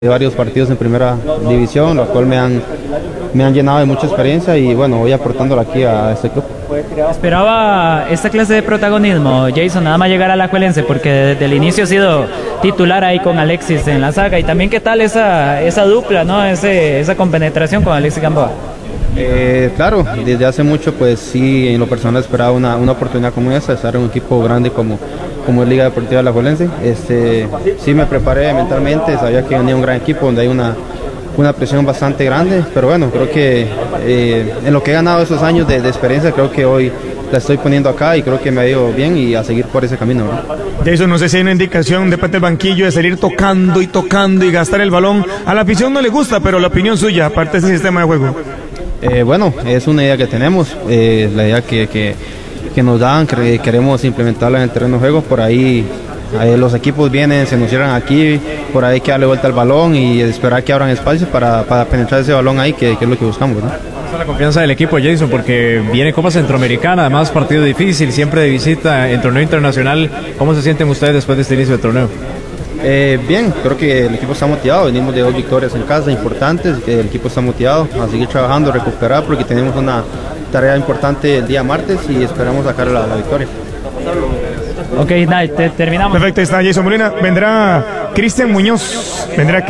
Varios partidos en primera división, lo cual me han llenado de mucha experiencia y bueno, voy aportándolo aquí a este club. ¿Esperaba esta clase de protagonismo, Jason, nada más llegar a la Alajuelense? Porque desde el inicio ha sido titular ahí con Alexis en la saga. Y también, ¿qué tal esa dupla, ¿no? Esa compenetración con Alexis Gamboa? Claro, desde hace mucho pues sí, en lo personal esperaba una oportunidad como esa, estar en un equipo grande como es Liga Deportiva Alajuelense. Sí me preparé mentalmente, sabía que venía un gran equipo donde hay una presión bastante grande, pero bueno, creo que en lo que he ganado esos años de experiencia, creo que hoy la estoy poniendo acá y creo que me ha ido bien y a seguir por ese camino, ¿no? Jason, no sé si hay una indicación de parte del banquillo de salir tocando y gastar el balón. A la afición no le gusta, pero la opinión suya, aparte de ese sistema de juego. Bueno, es una idea que tenemos, la idea que nos dan, queremos implementarla en el terreno de juego. Por ahí los equipos vienen, se nos cierran aquí, por ahí hay que darle vuelta al balón y esperar que abran espacios para penetrar ese balón ahí, que es lo que buscamos, ¿no? Esa es la confianza del equipo, Jason, porque viene Copa Centroamericana, además partido difícil, siempre de visita en torneo internacional. ¿Cómo se sienten ustedes después de este inicio del torneo? Bien, creo que el equipo está motivado, venimos de 2 victorias en casa importantes, que el equipo está motivado a seguir trabajando, recuperar, porque tenemos una tarea importante el día martes y esperamos sacar la victoria. Ok, terminamos. Perfecto, ahí está Jason Molina. Vendrá Cristian Muñoz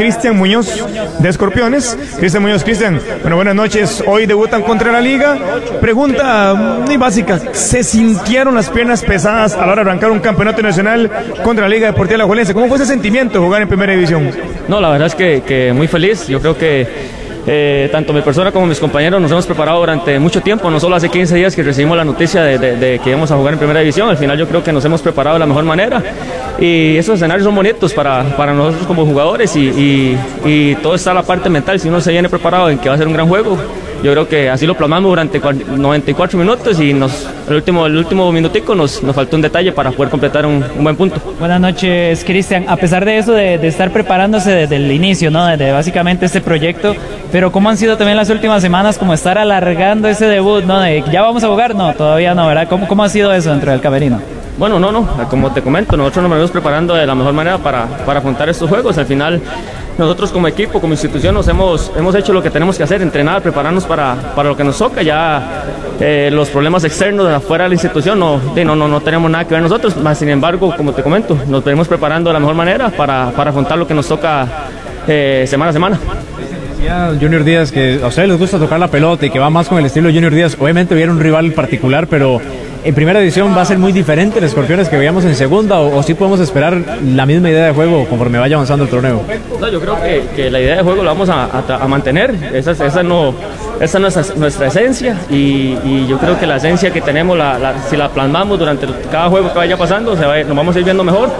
de Escorpiones. Cristian, bueno, buenas noches. Hoy debutan contra la Liga. Pregunta muy básica: ¿se sintieron las piernas pesadas a la hora de arrancar un campeonato nacional contra la Liga Deportiva Alajuelense? ¿Cómo fue ese sentimiento de jugar en primera división? No, la verdad es que muy feliz. Yo creo que tanto mi persona como mis compañeros nos hemos preparado durante mucho tiempo, no solo hace 15 días que recibimos la noticia de que íbamos a jugar en primera división. Al final yo creo que nos hemos preparado de la mejor manera y esos escenarios son bonitos para nosotros como jugadores y todo está la parte mental. Si uno se viene preparado en que va a ser un gran juego, yo creo que así lo plasmamos durante 94 minutos y el último minutico nos faltó un detalle para poder completar un buen punto. Buenas noches, Cristian. A pesar de eso, de estar preparándose desde el inicio, ¿no? Desde básicamente este proyecto, pero ¿cómo han sido también las últimas semanas, como estar alargando ese debut, ¿no? De ya vamos a jugar, no, todavía no, ¿verdad? ¿Cómo ha sido eso dentro del camerino? Bueno, no, como te comento, nosotros nos venimos preparando de la mejor manera para afrontar estos juegos. Al final, nosotros como equipo, como institución, hemos hecho lo que tenemos que hacer, entrenar, prepararnos para lo que nos toca. Ya los problemas externos de afuera de la institución no tenemos nada que ver nosotros, más sin embargo, como te comento, nos venimos preparando de la mejor manera para afrontar lo que nos toca semana a semana. Junior Díaz, que a ustedes les gusta tocar la pelota y que va más con el estilo de Junior Díaz. Obviamente hubiera un rival particular, pero en primera división va a ser muy diferente el Escorpiones que veíamos en segunda, o sí podemos esperar la misma idea de juego conforme vaya avanzando el torneo. No, yo creo que la idea de juego la vamos a mantener. Esa no es nuestra esencia y yo creo que la esencia que tenemos, si la plasmamos durante cada juego que vaya pasando, nos vamos a ir viendo mejor.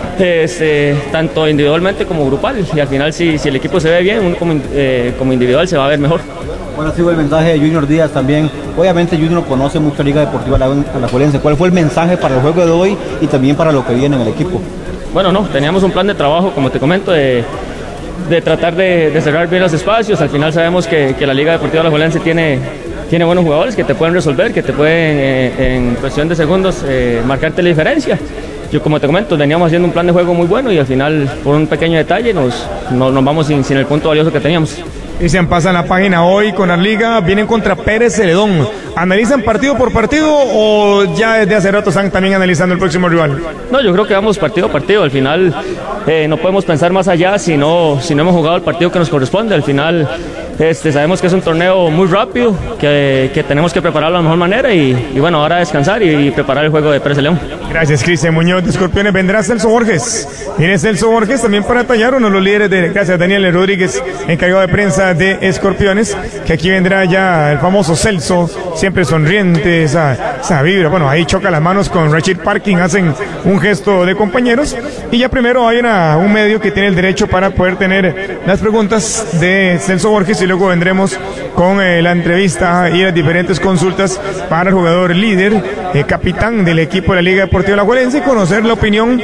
Tanto individualmente como grupal, y al final si el equipo se ve bien, uno como individual se va a ver mejor. ¿Cuál ha sido el mensaje de Junior Díaz también? Obviamente Junior conoce mucho Liga Deportiva Alajuelense. ¿Cuál fue el mensaje para el juego de hoy y también para lo que viene en el equipo? Bueno, teníamos un plan de trabajo, como te comento, de tratar de cerrar bien los espacios. Al final sabemos que la Liga Deportiva Alajuelense tiene buenos jugadores que te pueden resolver, que te pueden en cuestión de segundos marcarte la diferencia. Yo, como te comento, veníamos haciendo un plan de juego muy bueno y al final, por un pequeño detalle, nos vamos sin el punto valioso que teníamos. Y se pasan la página hoy con la Liga, vienen contra Pérez Celedón. ¿Analizan partido por partido o ya desde hace rato están también analizando el próximo rival? No, yo creo que vamos partido a partido. Al final no podemos pensar más allá si no hemos jugado el partido que nos corresponde. Al final sabemos que es un torneo muy rápido, que tenemos que prepararlo de la mejor manera y bueno, ahora descansar y preparar el juego de Pérez Celedón. Gracias, Cristian Muñoz de Escorpiones. Vendrá Celso Borges. Viene Celso Borges también para tallar uno de los líderes gracias, Daniel Rodríguez, encargado de prensa de Escorpiones, que aquí vendrá ya el famoso Celso, siempre sonriente, esa vibra. Bueno, ahí choca las manos con Rachid Parking, hacen un gesto de compañeros y ya primero hay un medio que tiene el derecho para poder tener las preguntas de Celso Borges y luego vendremos con la entrevista y las diferentes consultas para el jugador líder, capitán del equipo de la Liga Deportiva Alajuelense, y conocer la opinión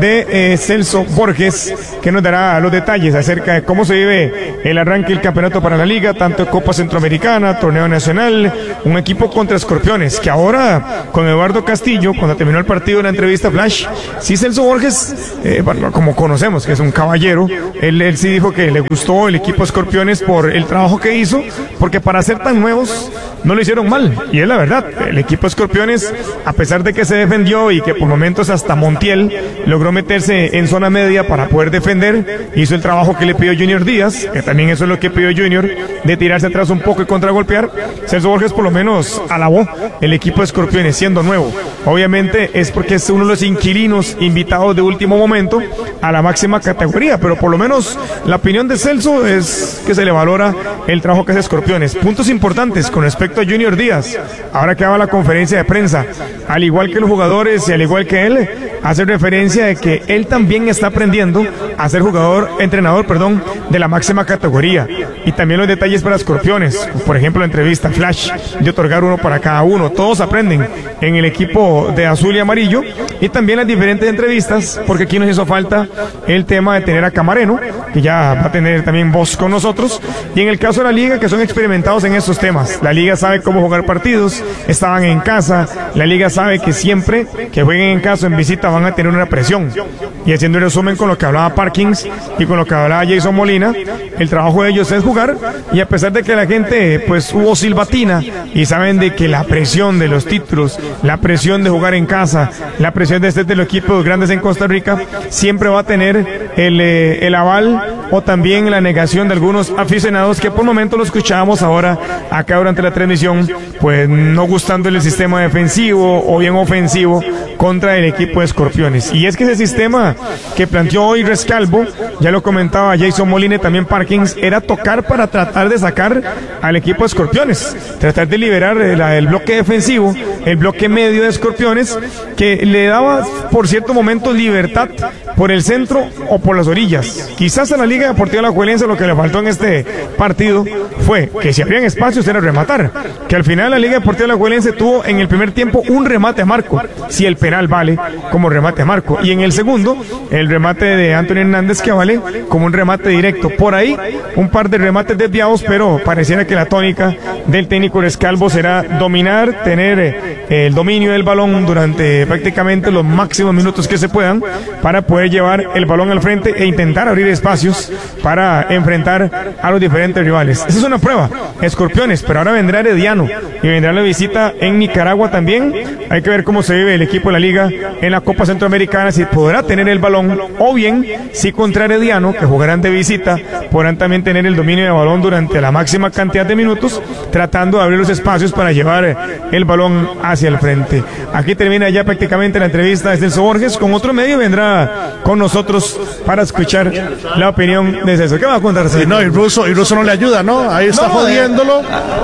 de Celso Borges, que nos dará los detalles acerca de cómo se vive el arranque del campeonato para la Liga, tanto Copa Centroamericana, Torneo Nacional, un equipo contra Escorpiones, que ahora con Eduardo Castillo, cuando terminó el partido en la entrevista flash, sí, Celso Borges, como conocemos que es un caballero, él sí dijo que le gustó el equipo Escorpiones por el trabajo que hizo, porque para ser tan nuevos no lo hicieron mal, y es la verdad. El equipo Escorpiones, a pesar de que se defendió y que por momentos hasta Montiel logró meterse en zona media para poder defender, hizo el trabajo que le pidió Junior Díaz, que también eso es lo que pidió Junior, de tirarse atrás un poco y contragolpear. Celso Borges por lo menos alabó el equipo Escorpiones siendo nuevo. Obviamente es porque es uno de los inquilinos invitados de último momento a la máxima categoría, pero por lo menos la opinión de Celso es que se le valora el trabajo que hace Escorpiones. Puntos importantes con respecto a Junior Díaz, ahora que haga la conferencia de prensa, al igual que los jugadores y al igual que él, hace referencia de que él también está aprendiendo a ser entrenador de la máxima categoría, y también los detalles para Escorpiones, por ejemplo la entrevista flash de otorgar uno para cada uno. Todos aprenden en el equipo de azul y amarillo, y también las diferentes entrevistas, porque aquí nos hizo falta el tema de tener a Camareno, que ya va a tener también voz con nosotros, y en el caso de la Liga, que son experimentados en estos temas. La Liga sabe cómo jugar partidos, estaban en casa, la Liga sabe que siempre que jueguen en casa o en visita van a tener una presión, y haciendo el resumen con lo que hablaba Parkins y con lo que hablaba Jason Molina, el trabajo de ellos es jugar, y a pesar de que la gente pues hubo silbatina y saben de que la presión de los títulos, la presión de jugar en casa, la presión de los equipos grandes en Costa Rica, siempre va a tener el aval o también la negación de algunos aficionados que por momento lo escuchábamos ahora acá durante la transmisión, pues no gustándole el sistema defensivo o bien ofensivo contra el equipo de Escorpiones. Y es que ese sistema que planteó hoy Rescalvo, ya lo comentaba Jason Molina y también Parkins, era tocar para tratar de sacar al equipo de Escorpiones, tratar de liberar el bloque defensivo, el bloque medio de Escorpiones, que le daba por cierto momento libertad por el centro o por las orillas. Quizás a la Liga Deportiva Alajuelense lo que le faltó en este partido fue que si habrían espacios era rematar, que al final la Liga Deportiva Alajuelense tuvo en el primer tiempo un remate a marco, si el penal vale como remate a marco, y en el segundo el remate de Antonio Hernández que vale como un remate directo. Por ahí un par de remates desviados, pero pareciera que la tónica del técnico Rescalvo será dominar, tener el dominio del balón durante prácticamente los máximos minutos que se puedan para poder llevar el balón al frente e intentar abrir espacios para enfrentar a los diferentes rivales. Esa es una prueba, Escorpiones, pero ahora vendrá Herediano y vendrá la visita en Nicaragua también. Hay que ver cómo se vive el equipo de la Liga en la Copa Centroamericana, si podrá tener el balón, o bien si contra Herediano, que jugarán de visita, podrán también tener el dominio de balón durante la máxima cantidad de minutos, tratando de abrir los espacios para llevar el balón hacia el frente. Aquí termina ya prácticamente la entrevista de Celso Borges. Con otro medio vendrá con nosotros para escuchar la opinión de Celso. ¿Qué va a contar? Sí, no, y Russo no le ayuda, ¿no? Ahí está jodiéndolo,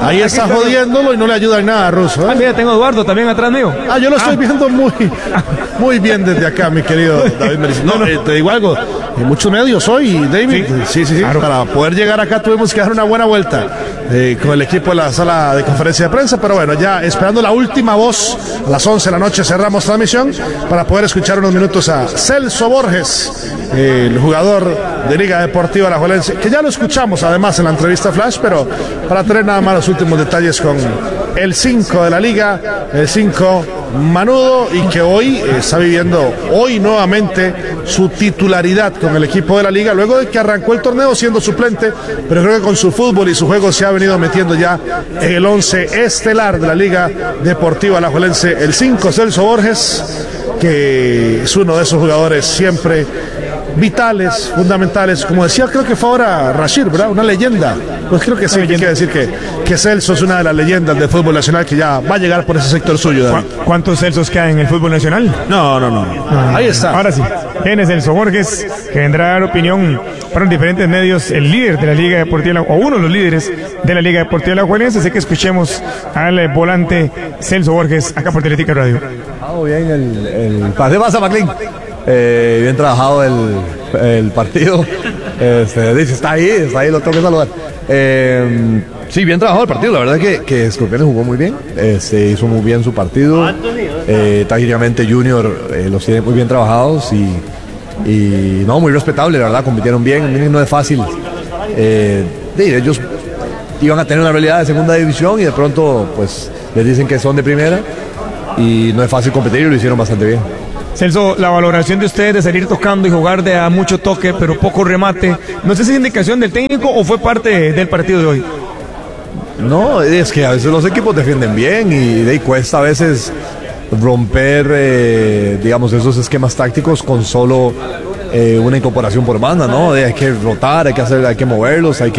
y no le ayuda en nada a Russo. Mira, tengo a Eduardo también atrás mío. Yo lo estoy viendo muy bien desde acá, mi querido David Meris. Te digo algo, en muchos medios hoy, David, sí, claro. Para poder llegar acá tuvimos que dar una buena vuelta con el equipo de la sala de conferencia de prensa, pero bueno, ya esperando la última voz, a las 11 de la noche cerramos transmisión para poder escuchar unos minutos a Celso Borges, el jugador de Liga Deportiva Alajuelense, que ya lo escuchamos además en la entrevista flash, pero para tener nada más los últimos detalles con el 5 de la Liga, el 5 Manudo, y que hoy está viviendo nuevamente su titularidad con el equipo de la Liga, luego de que arrancó el torneo siendo suplente, pero creo que con su fútbol y su juego se ha venido metiendo ya en el 11 estelar de la Liga Deportiva Alajuelense, el 5 Celso Borges, que es uno de esos jugadores siempre vitales, fundamentales, como decía, creo que fue ahora Rashid, ¿verdad? Una leyenda. Pues creo que sí, hay que decir que Celso es una de las leyendas del fútbol nacional que ya va a llegar por ese sector suyo, David. ¿Cuántos Celsos quedan en el fútbol nacional? No. Ahí está. Ahora sí, ¿quién es Celso Borges? Que vendrá a dar opinión para los diferentes medios, el líder de la Liga Deportiva, o uno de los líderes de la Liga Deportiva Alajuelense. Así que escuchemos al volante Celso Borges acá por Teletica Radio. Bien, el partido pasa, Maclín. Bien trabajado el partido. Dice, está ahí, lo tengo que saludar. Sí, bien trabajado el partido, la verdad que Escorpiones jugó muy bien, hizo muy bien su partido, tácticamente Junior los tiene muy bien trabajados y no, muy respetable, la verdad, compitieron bien, no es fácil, ellos iban a tener una realidad de segunda división y de pronto pues les dicen que son de primera y no es fácil competir y lo hicieron bastante bien. Celso, la valoración de ustedes de salir tocando y jugar de a mucho toque pero poco remate, no sé si es indicación del técnico o fue parte del partido de hoy. No, es que a veces los equipos defienden bien y cuesta a veces romper, digamos, esos esquemas tácticos con solo una incorporación por banda, ¿no? Hay que rotar, hay que moverlos, hay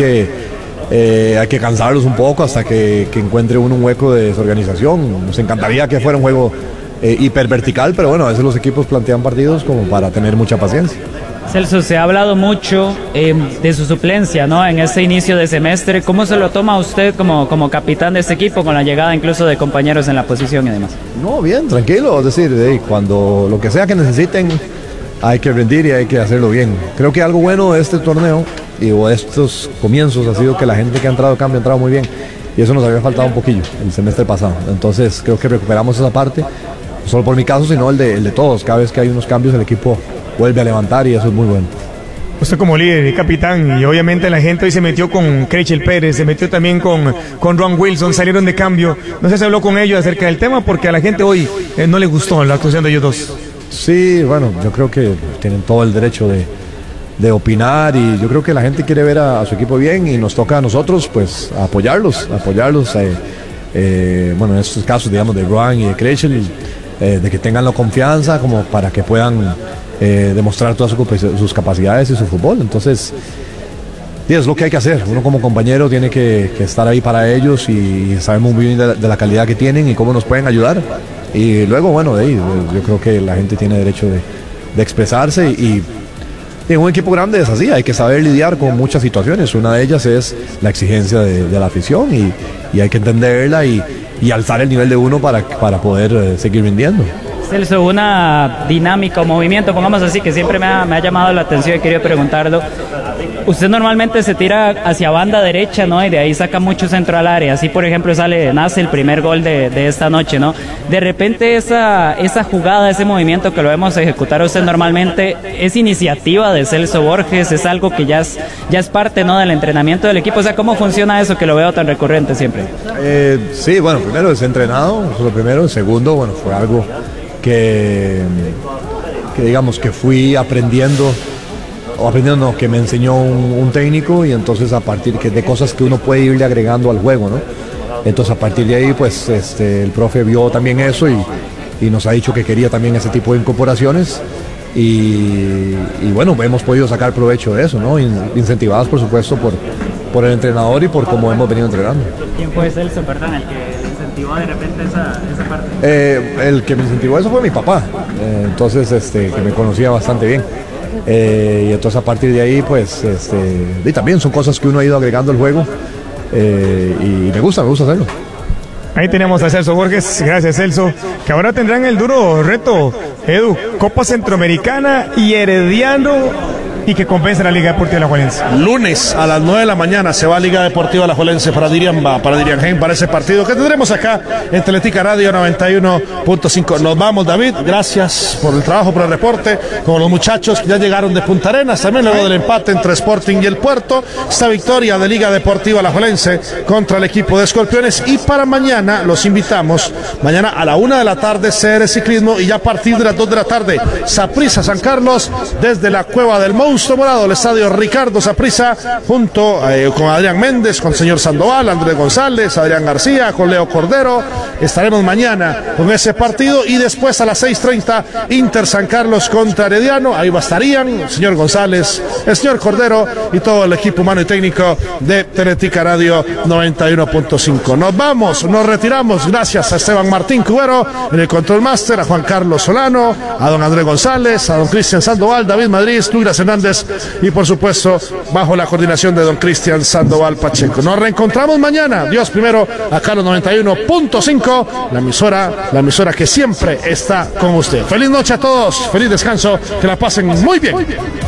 que cansarlos un poco hasta que encuentre uno un hueco de desorganización. Nos encantaría que fuera un juego hipervertical, pero bueno, a veces los equipos plantean partidos como para tener mucha paciencia. Celso, se ha hablado mucho de su suplencia, ¿no? En este inicio de semestre. ¿Cómo se lo toma usted como capitán de este equipo, con la llegada incluso de compañeros en la posición y demás? No, bien, tranquilo, es decir, cuando lo que sea que necesiten hay que rendir y hay que hacerlo bien. Creo que algo bueno de este torneo y de estos comienzos ha sido que la gente que ha entrado a cambio ha entrado muy bien y eso nos había faltado un poquillo el semestre pasado. Entonces creo que recuperamos esa parte, no solo por mi caso, sino el de todos. Cada vez que hay unos cambios el equipo vuelve a levantar y eso es muy bueno. Usted como líder y capitán, y obviamente la gente hoy se metió con Krejcil Pérez, se metió también con Ron Wilson, salieron de cambio. No sé si se habló con ellos acerca del tema, porque a la gente hoy no le gustó la actuación de ellos dos. Sí, bueno, yo creo que tienen todo el derecho de opinar y yo creo que la gente quiere ver a su equipo bien y nos toca a nosotros pues apoyarlos. Bueno, en estos casos, digamos, de Ron y de Krejcil, de que tengan la confianza como para que puedan demostrar todas sus capacidades y su fútbol. Entonces es lo que hay que hacer. Uno como compañero tiene que estar ahí para ellos y sabemos muy bien de la calidad que tienen y cómo nos pueden ayudar. Y luego, bueno, yo creo que la gente tiene derecho de expresarse y en un equipo grande es así, hay que saber lidiar con muchas situaciones. Una de ellas es la exigencia de la afición y hay que entenderla y alzar el nivel de uno para poder seguir rindiendo. Celso, una dinámica o movimiento, pongamos así, que siempre me ha llamado la atención y quería preguntarlo. Usted normalmente se tira hacia banda derecha, ¿no? Y de ahí saca mucho centro al área. Así, por ejemplo, nace el primer gol de esta noche, ¿no? De repente esa jugada, ese movimiento que lo vemos ejecutar usted normalmente, ¿es iniciativa de Celso Borges? ¿Es algo que ya es parte, ¿no?, del entrenamiento del equipo? O sea, ¿cómo funciona eso que lo veo tan recurrente siempre? Sí, bueno, primero es entrenado, eso es lo primero. El segundo, bueno, fue algo que digamos que fui aprendiendo, que me enseñó un técnico y entonces a partir de cosas que uno puede irle agregando al juego, ¿no? Entonces a partir de ahí pues el profe vio también eso y nos ha dicho que quería también ese tipo de incorporaciones y bueno, hemos podido sacar provecho de eso, ¿no? Incentivados por supuesto por el entrenador y por cómo hemos venido entrenando. ¿Quién fue Celso, perdón, el que incentivó de repente esa parte? El que me incentivó eso fue mi papá, entonces que me conocía bastante bien. Y entonces a partir de ahí pues y también son cosas que uno ha ido agregando al juego y me gusta hacerlo. Ahí tenemos a Celso Borges, gracias Celso, que ahora tendrán el duro reto, Edu, Copa Centroamericana y Herediano, y que compensa la Liga Deportiva Alajuelense. Lunes a las 9 de la mañana se va a Liga Deportiva Alajuelense para Diriangén, para ese partido que tendremos acá en Teletica Radio 91.5. Nos vamos, David, gracias por el trabajo, por el reporte, con los muchachos que ya llegaron de Punta Arenas, también luego del empate entre Sporting y el Puerto, esta victoria de Liga Deportiva Alajuelense contra el equipo de Escorpiones. Y para mañana los invitamos, mañana a la 1 de la tarde CR Ciclismo y ya a partir de las 2 de la tarde Saprissa San Carlos desde la Cueva del Monstruo Morado, el estadio Ricardo Saprissa, junto con Adrián Méndez, con el señor Sandoval, Andrés González, Adrián García, con Leo Cordero. Estaremos mañana con ese partido y después a las 6:30 Inter San Carlos contra Herediano. Ahí estarían el señor González, el señor Cordero y todo el equipo humano y técnico de Teletica Radio 91.5. Nos vamos, nos retiramos. Gracias a Esteban Martín Cubero en el Control Master, a Juan Carlos Solano, a don Andrés González, a don Cristian Sandoval, David Madrid, Douglas Hernández y por supuesto bajo la coordinación de don Cristian Sandoval Pacheco. Nos reencontramos mañana, Dios primero, acá en los 91.5, la emisora que siempre está con usted. Feliz noche a todos, feliz descanso, que la pasen muy bien.